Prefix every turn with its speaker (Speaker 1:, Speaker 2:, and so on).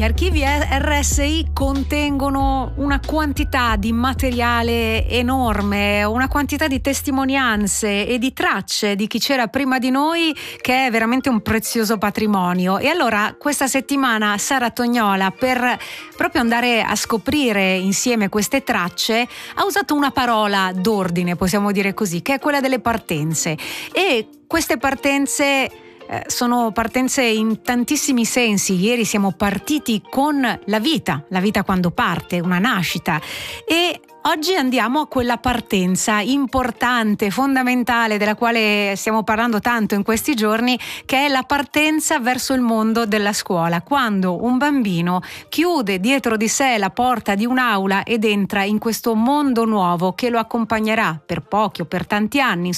Speaker 1: Gli archivi RSI contengono una quantità di materiale enorme, una quantità di testimonianze e di tracce di chi c'era prima di noi che è veramente un prezioso patrimonio. E allora questa settimana Sara Tognola, per proprio andare a scoprire insieme queste tracce, ha usato una parola d'ordine, possiamo dire così, che è quella delle partenze. E queste partenze sono partenze in tantissimi sensi. Ieri siamo partiti con la vita quando parte, una nascita, e oggi andiamo a quella partenza importante, fondamentale, della quale stiamo parlando tanto in questi giorni, che è la partenza verso il mondo della scuola, quando un bambino chiude dietro di sé la porta di un'aula ed entra in questo mondo nuovo che lo accompagnerà per pochi o per tanti anni,